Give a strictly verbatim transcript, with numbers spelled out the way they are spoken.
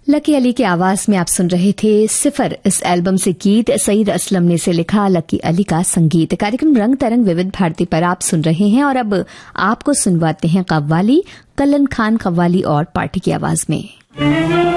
Lucky Ali की आवाज में आप सुन रहे थे सिफर। इस एल्बम से गीत सईद असलम ने से लिखा, लकी अली का संगीत। कार्यक्रम रंग तरंग विविध भारती पर आप सुन रहे हैं और अब आपको सुनवाते हैं कव्वाली, कल्लन खान कव्वाली और पार्टी की आवाज में।